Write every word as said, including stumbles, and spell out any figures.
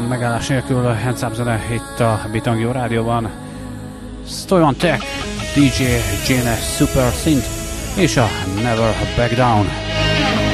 megállás nélkül Hands Up zene itt a Bitangio rádióban. Stoyan Tech, dé dzsé Gene Super Synth és a Never Back Down.